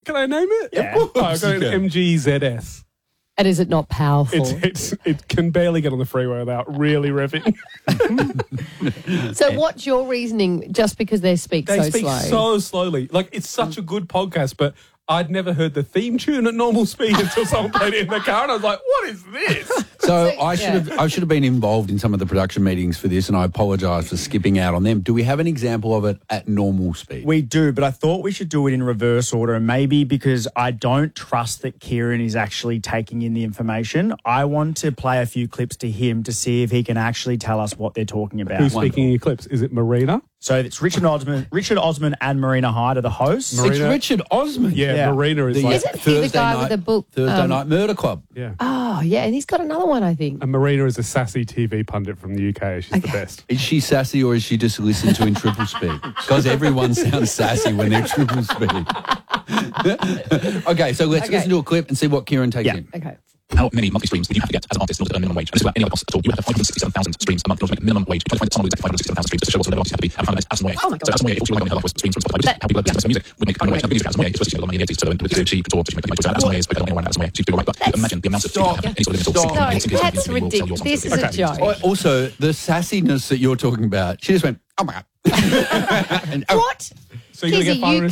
Can I name it? Yeah. Oh, I got an MG-ZS. And is it not powerful? It can barely get on the freeway without really revving. So what's your reasoning just because they speak They so speak slow? so slowly. Like, it's such a good podcast, but I'd never heard the theme tune at normal speed until someone played it in the car, and I was like, what is this? So I should have been involved in some of the production meetings for this, and I apologise for skipping out on them. Do we have an example of it at normal speed? We do, but I thought we should do it in reverse order, and maybe because I don't trust that Kieran is actually taking in the information, I want to play a few clips to him to see if he can actually tell us what they're talking about. Who's speaking in your clips? Is it Marina? So it's Richard Osman and Marina Hyde are the hosts. It's Richard Osman. Yeah, Marina is like... Isn't he the guy with the book? Thursday Night Murder Club. Yeah. Oh, yeah, and he's got another one, I think. And Marina is a sassy TV pundit from the UK. She's the best. Is she sassy or is she just listened to in triple speed? Because everyone sounds sassy when they're triple speed. Okay, so let's listen to a clip and see what Kieran takes in. Okay. How many monthly streams would you have to get as an artist in order to earn minimum wage? And this is without any other costs at all. You have to have 567,000 streams a month in order to make minimum wage. You try to find someone with exactly 567,000 streams just to show what sort of level artists have to be and find that as an way. Oh my God. So as an way, if you want to have streams from Spotify, just how people listen to music would make minimum wage. And because as an way, especially if you have a lot of money in the 80s, so with the cheap tour, especially making as an way, is better than anyone as an way. So you do right, but imagine the amount of streams you have any sort of limit. No, that's ridiculous. This is a joke. Also, the sassiness that you're talking about, she just went, oh my God. What? So you're going to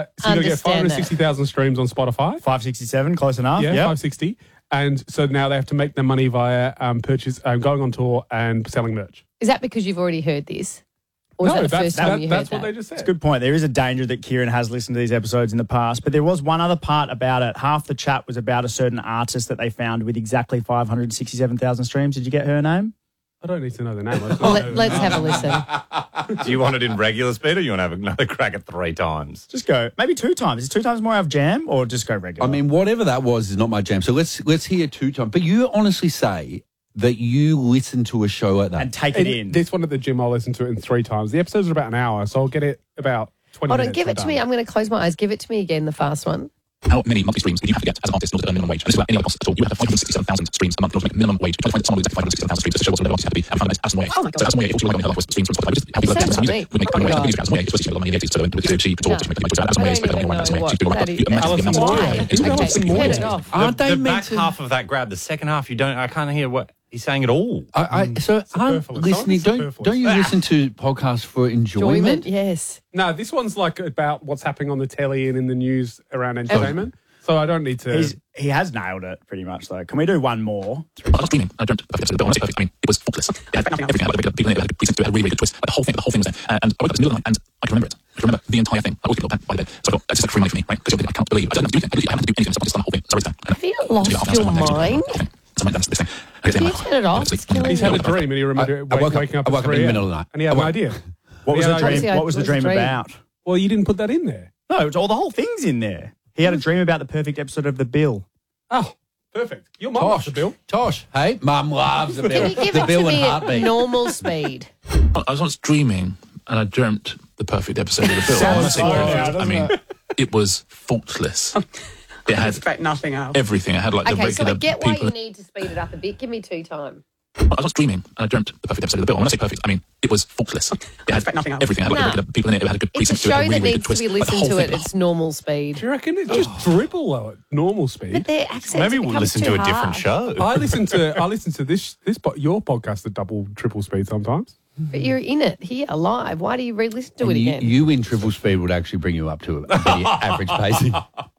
get 560,000 streams on Spotify? 567, close enough. Yeah, 560. And so now they have to make their money via going on tour and selling merch. Is that because you've already heard this? Or is that the first time you heard that's what they just said. It's a good point. There is a danger that Kieran has listened to these episodes in the past, but there was one other part about it. Half the chat was about a certain artist that they found with exactly 567,000 streams. Did you get her name? I don't need to know the name. Let's have a listen. Do you want it in regular speed or you want to have another crack at 3 times? Just go, maybe 2 times. Is 2 times more out of jam or just go regular? I mean, whatever that was is not my jam. So let's hear 2 times. But you honestly say that you listen to a show like that. And take it in. This one at the gym, I'll listen to it in 3 times. The episodes are about an hour, so I'll get it about 20 minutes. Hold on, give it to me. I'm going to close my eyes. Give it to me again, the fast one. How many monthly streams would you have to get as an artist in order to earn minimum wage? And this is without any other costs at all. You have to have 567,000 streams a month in order to make minimum wage. You try to find someone with exactly 567,000 streams just to show what sort of level artists have to be and find that as an way. Oh my God. So as an way, if you want to have streams from Spotify, just how people listen to music would make minimum wage. And music as an way, especially if you have a lot of money in the 80s, so with the cheap tour, to make the money. So as a way, it's better than anyone as a way. So you do right, but you imagine the amount of Turn it off. Aren't they the meant back to... half of that grab, the second half, I can't hear what he's saying at all. So I'm listening. Don't you listen to podcasts for enjoyment? Yes. No, this one's like about what's happening on the telly and in the news around entertainment. So I don't need to... He has nailed it pretty much, though. Can we do one more? I was dreaming. I dreamt perfect episode of the bill. Honestly, perfect. I mean, it was faultless. It had everything. It had people in it. It had a precinct to it. It had a really good twist. Like, the whole thing was there. And I woke up in the middle of the night and I can remember it. I can remember the entire thing. I always get a little by the bed. So I thought, that's just like free money for me, right? Because I can't believe I don't have to do anything. I haven't to do anything. So I just done the whole thing. So I wrote it down. Have you lost your mind? So that's this thing. Can you turn it off? It's killing He's had a me. dream and he remembered waking up in the middle of the night. and he had an idea. What was the dream? Obviously, What was the dream about? Well, you didn't put that in there. No, it's all the whole thing's in there. He had a dream about the perfect episode of The Bill. Oh, perfect. Your mum loves the bill. Tosh, hey, Mum loves the bill. Can you give The it bill to and me at heartbeat. normal speed? I was once dreaming and I dreamt the perfect episode of the film. Sounds Honestly, slow perfect. now, doesn't I mean, it was faultless. It had expect nothing else. everything. It had like the Okay, so regular I get why people. you need to speed it up a bit. Give me 2 times. I was once dreaming and I dreamt the perfect episode of the bill. When I say perfect, I mean it was faultless. It had expect nothing else. everything. It had like No. the regular people in it. It had a good It's a precinct to it. show A really, that really good needs to twist. be Like, the listened whole to thing, at its normal speed. Do you reckon it just dribble though at normal But speed? their accents Maybe we'll become listen too to a different hard. show. I listen to your podcast at double, triple speed sometimes. But you're in it here live. Why do you re-listen to it And again? you in triple speed would actually bring you up to the average pacing.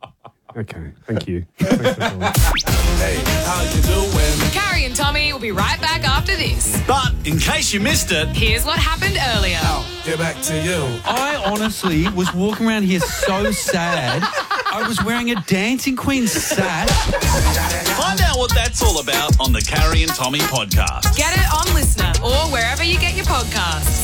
Okay, thank you. Thanks for calling. Hey, how you doing? Carrie and Tommy will be right back after this. But in case you missed it, Here's what happened earlier. get back to you. I honestly was walking around here so sad. I was wearing a Dancing Queen sash. Find out what that's all about on the Carrie and Tommy podcast. Get it on Listener or wherever you get your podcasts.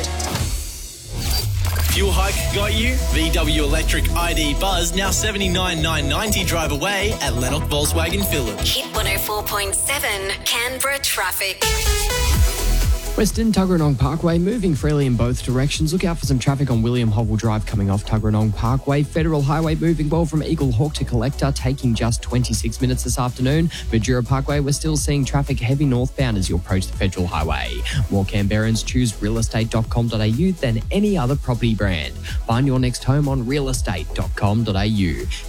Fuel hike got you? VW Electric ID Buzz now $79,990 drive away at Lennox Volkswagen Village. Hit 104.7 Canberra traffic. Western Tuggeranong Parkway moving freely in both directions. Look out for some traffic on William Hovell Drive coming off Tuggeranong Parkway. Federal Highway moving well from Eagle Hawk to Collector, taking just 26 minutes this afternoon. Mildura Parkway, we're still seeing traffic heavy northbound as you approach the Federal Highway. More Canberrans choose realestate.com.au than any other property brand. Find your next home on realestate.com.au.